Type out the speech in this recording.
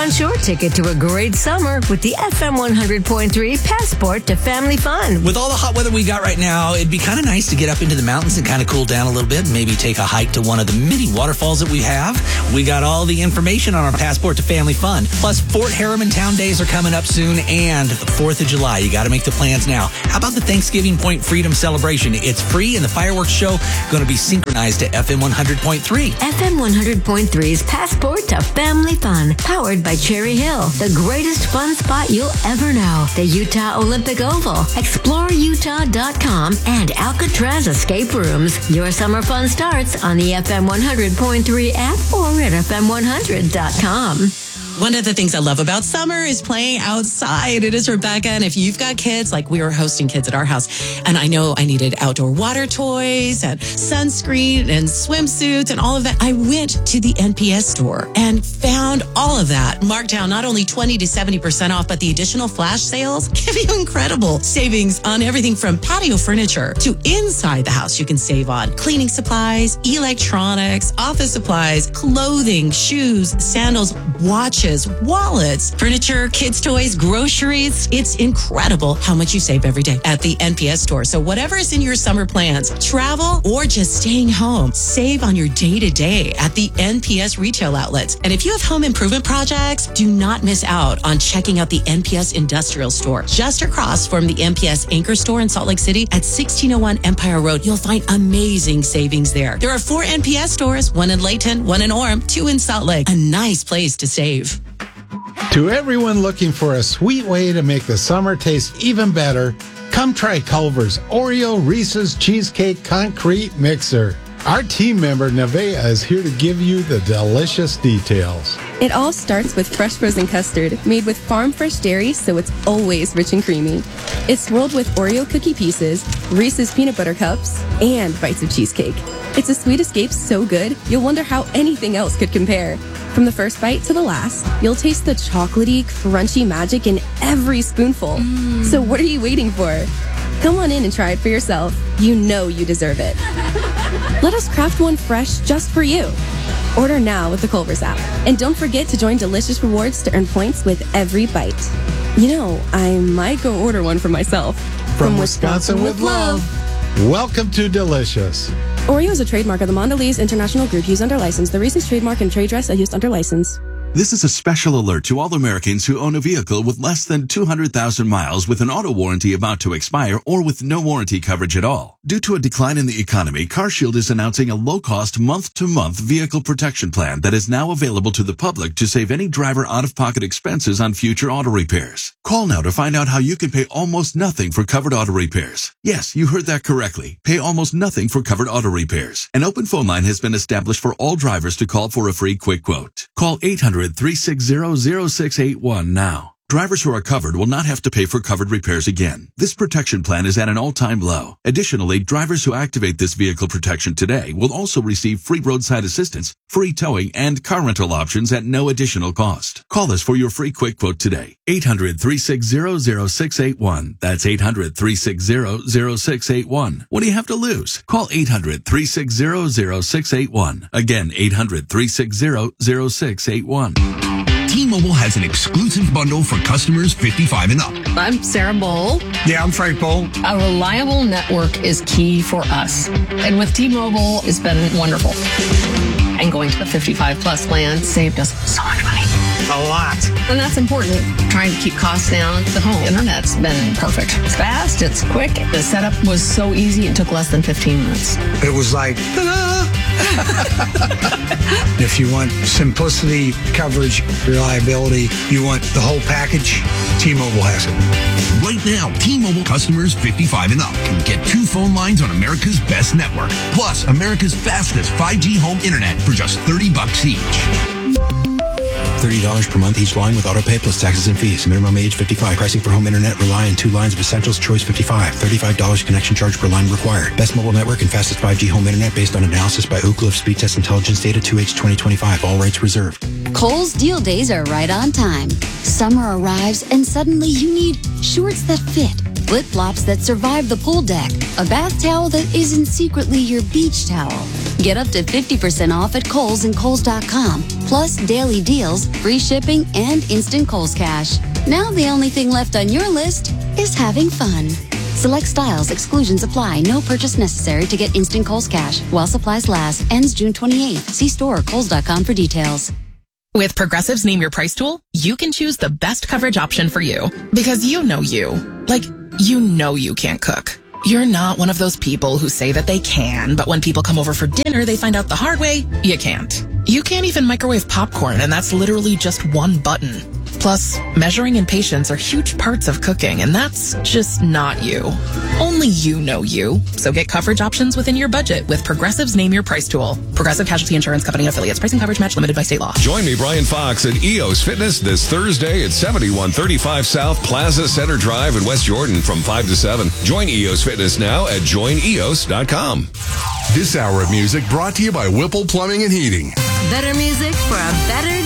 Punch your ticket to a great summer with the FM 100.3 Passport to Family Fun. With all the hot weather we got right now, it'd be kind of nice to get up into the mountains and kind of cool down a little bit. Maybe take a hike to one of the many waterfalls that we have. We got all the information on our Passport to Family Fun. Plus, Fort Harriman Town Days are coming up soon, and the 4th of July. You got to make the plans now. How about the Thanksgiving Point Freedom Celebration? It's free, and the fireworks show going to be synchronized to FM 100.3. FM 100.3's Passport to Family Fun, powered by Cherry Hill, the greatest fun spot you'll ever know. The Utah Olympic Oval, ExploreUtah.com, and Alcatraz Escape Rooms. Your summer fun starts on the FM 100.3 app or at FM100.com. One of the things I love about summer is playing outside. It is Rebecca. And if you've got kids, like we were hosting kids at our house, and I know I needed outdoor water toys and sunscreen and swimsuits and all of that, I went to the NPS store and found all of that marked down, not only 20 to 70% off, but the additional flash sales give you incredible savings on everything from patio furniture to inside the house. You can save on cleaning supplies, electronics, office supplies, clothing, shoes, sandals, watches, wallets, furniture, kids' toys, groceries. It's incredible how much you save every day at the NPS store. So whatever is in your summer plans, travel or just staying home, save on your day-to-day at the NPS retail outlets. And if you have home improvement projects, do not miss out on checking out the NPS industrial store just across from the NPS Anchor store in Salt Lake City at 1601 Empire Road. You'll find amazing savings there. There are 4 NPS stores, one in Layton, one in Orem, 2 in Salt Lake. A nice place to save. To everyone looking for a sweet way to make the summer taste even better, come try Culver's Oreo Reese's Cheesecake Concrete Mixer. Our team member, Nevaeh, is here to give you the delicious details. It all starts with fresh frozen custard made with farm fresh dairy, so it's always rich and creamy. It's swirled with Oreo cookie pieces, Reese's peanut butter cups, and bites of cheesecake. It's a sweet escape so good, you'll wonder how anything else could compare. From the first bite to the last, you'll taste the chocolatey, crunchy magic in every spoonful. So what are you waiting for? Come on in and try it for yourself. You know you deserve it. Let us craft one fresh just for you. Order now with the Culver's app. And don't forget to join Delicious Rewards to earn points with every bite. You know, I might go order one for myself. From Wisconsin with love. Welcome to Delicious. Oreo is a trademark of the Mondelez International Group used under license. The Reese's trademark and trade dress are used under license. This is a special alert to all Americans who own a vehicle with less than 200,000 miles with an auto warranty about to expire or with no warranty coverage at all. Due to a decline in the economy, CarShield is announcing a low-cost month-to-month vehicle protection plan that is now available to the public to save any driver out-of-pocket expenses on future auto repairs. Call now to find out how you can pay almost nothing for covered auto repairs. Yes, you heard that correctly. Pay almost nothing for covered auto repairs. An open phone line has been established for all drivers to call for a free quick quote. Call 800-360-0681 now. Drivers who are covered will not have to pay for covered repairs again. This protection plan is at an all-time low. Additionally, drivers who activate this vehicle protection today will also receive free roadside assistance, free towing, and car rental options at no additional cost. Call us for your free quick quote today. 800-360-0681. That's 800-360-0681. What do you have to lose? Call 800-360-0681. Again, 800-360-0681. T-Mobile has an exclusive bundle for customers 55 and up. I'm Sarah Bowl. Yeah, I'm Frank Bowl. A reliable network is key for us. And with T-Mobile, it's been wonderful. And going to the 55 plus plan saved us so much money. A lot. And that's important. Trying to keep costs down. The home internet's been perfect. It's fast. It's quick. The setup was so easy. It took less than 15 minutes. It was like, ta-da! If you want simplicity, coverage, reliability, you want the whole package, T-Mobile has it. Right now, T-Mobile customers 55 and up can get 2 phone lines on America's best network, plus America's fastest 5G home internet for just $30 each. $30 per month each line with autopay plus taxes and fees. Minimum age 55. Pricing for home internet rely on 2 lines of Essentials Choice 55. $35 connection charge per line required. Best mobile network and fastest 5G home internet based on analysis by Ookla of Speed Test Intelligence data 2H 2025. All rights reserved. Kohl's deal days are right on time. Summer arrives and suddenly you need shorts that fit, flip-flops that survive the pool deck, a bath towel that isn't secretly your beach towel. Get up to 50% off at Kohl's and Kohl's.com. Plus daily deals, free shipping, and instant Kohl's Cash. Now the only thing left on your list is having fun. Select styles, exclusions apply. No purchase necessary to get instant Kohl's Cash. While supplies last. Ends June 28th. See store or Kohl's.com for details. With Progressive's Name Your Price tool, you can choose the best coverage option for you. Because you know you. Like, you know you can't cook. You're not one of those people who say that they can, but when people come over for dinner, they find out the hard way, you can't. You can't even microwave popcorn, and that's literally just one button. Plus, measuring and patience are huge parts of cooking, and that's just not you. Only you know you. So get coverage options within your budget with Progressive's Name Your Price tool. Progressive Casualty Insurance Company affiliates. Pricing coverage match limited by state law. Join me, Brian Fox, at EOS Fitness this Thursday at 7135 South Plaza Center Drive in West Jordan from 5 to 7. Join EOS Fitness now at joineos.com. This hour of music brought to you by Whipple Plumbing and Heating. Better music for a better